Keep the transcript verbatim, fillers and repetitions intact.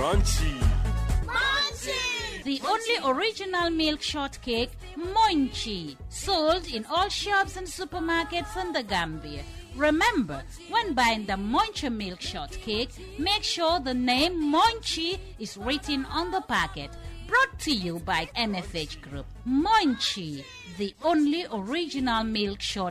Munchie. Munchie! The only original milk shortcake, Munchie, sold in all shops and supermarkets in the Gambia. Remember, when buying the Munchie milk shortcake, make sure the name Munchie is written on the packet. Brought to you by M F H Group. Munchie, the only original milk shortcake.